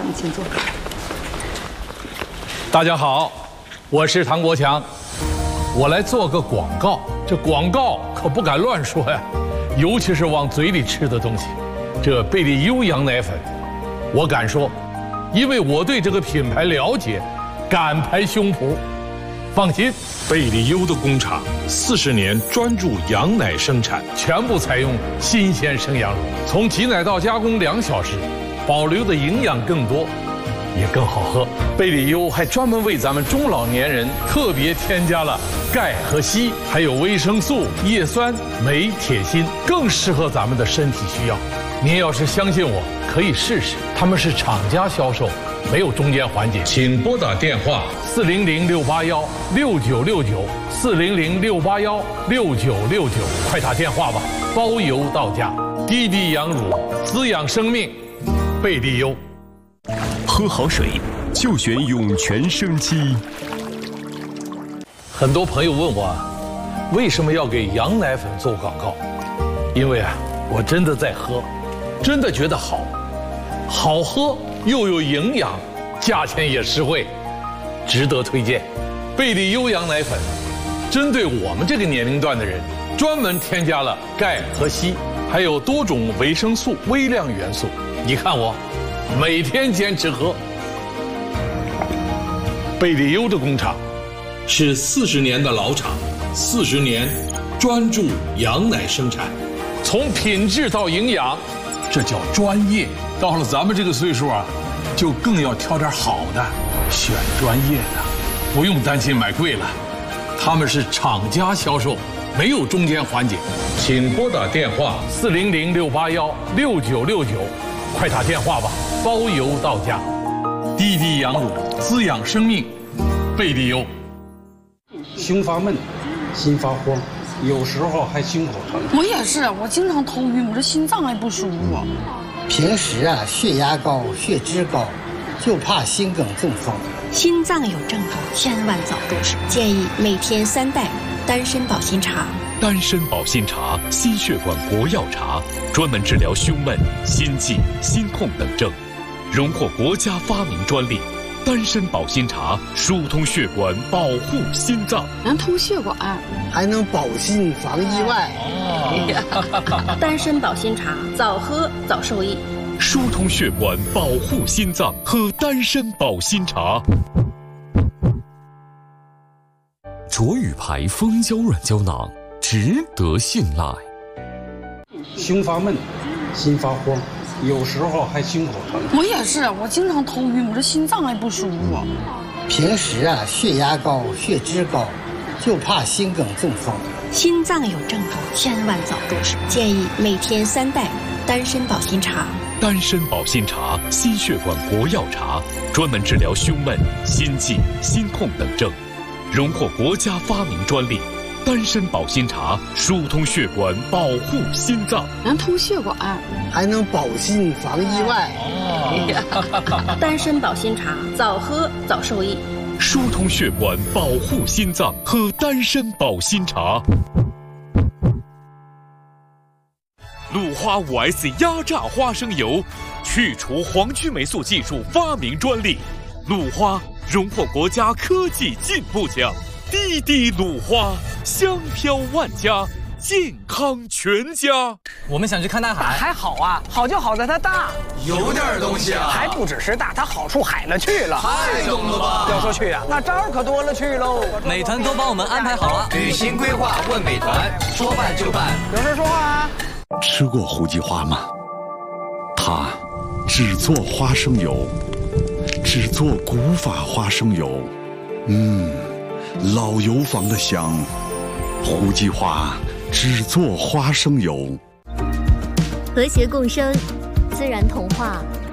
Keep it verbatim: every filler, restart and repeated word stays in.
好，你请坐。 大家好，我是唐国强，我来做个广告。这广告可不敢乱说呀，尤其是往嘴里吃的东西。这贝利优羊奶粉，我敢说，因为我对这个品牌了解，敢拍胸脯。放心， 贝利优的工厂四十年专注羊奶生产， 全部采用新鲜生羊乳，从挤奶到加工两小时，保留的营养更多，也更好喝。贝利优还专门为咱们中老年人特别添加了钙和硒，还有维生素、叶酸、镁、铁、锌，更适合咱们的身体需要。您要是相信我，可以试试。他们是厂家销售，没有中间环节。 请拨打电话四零零六八幺六九六九四零零六八幺六九六九，快打电话吧，包邮到家。滴滴羊乳，滋养生命，贝利优。 喝好水就选涌泉生机。 很多朋友问我，为什么要给羊奶粉做广告？因为啊，我真的在喝，真的觉得好，好喝又有营养，价钱也实惠，值得推荐。贝利优羊奶粉针对我们这个年龄段的人，专门添加了钙和硒，还有多种维生素、微量元素。你看我每天坚持喝。贝利优的工厂是四十年的老厂，四十年专注羊奶生产， 从品质到营养，这叫专业。到了咱们这个岁数啊，就更要挑点好的，选专业的，不用担心买贵了。他们是厂家销售，没有中间环节。 请拨打电话四零零六八幺六九六九，快打电话吧，包邮到家。滴滴羊乳，滋养生命，贝利优。 胸发闷，心发慌，有时候还心口疼。 我也是，我经常头晕，我这心脏还不舒服。 平时啊，血压高、血脂高，就怕心梗中风。 心脏有症状，千万早重视。建议每天三袋丹参保心茶。 丹参保心茶，心血管国药茶，专门治疗胸闷、心悸、心痛等症，荣获国家发明专利。丹参保心茶疏通血管，保护心脏， 能通血管， 还能保心防意外。 哦、丹参保心茶，早喝早受益。 疏通血管，保护心脏，喝丹参保心茶。 卓宇牌蜂胶软胶囊，值得信赖。 胸发闷，心发慌，有时候还心口疼。 我也是，我经常头晕，我这心脏还不舒服。 平时啊，血压高、血脂高，就怕心梗中风。 心脏有症状，千万早重视。建议每天三袋丹参保心茶。 丹参保心茶，心血管国药茶，专门治疗胸闷、心悸、心痛等症，荣获国家发明专利。丹参保心茶疏通血管，保护心脏， 能通血管， 还能保心防意外。 哦、丹参保心茶，早喝早受益。 疏通血管，保护心脏，喝丹参保心茶。鲁花 五 S 压榨花生油，去除黄曲霉素技术发明专利。鲁花荣获国家科技进步奖。滴滴鲁花，香飘万家，健康全家。 我们想去看大海， 还好啊，好就好在它大， 有点东西啊， 还不只是大，它好处海了去了， 太懂了吧？ 要说去啊，那招可多了去喽。 美团都帮我们安排好了，旅行规划问美团，说办就办。 有事说话啊。 吃过胡记花吗？它只做花生油，只做古法花生油，嗯。老油坊的香，胡记花只做花生油。 和谐共生，自然童话，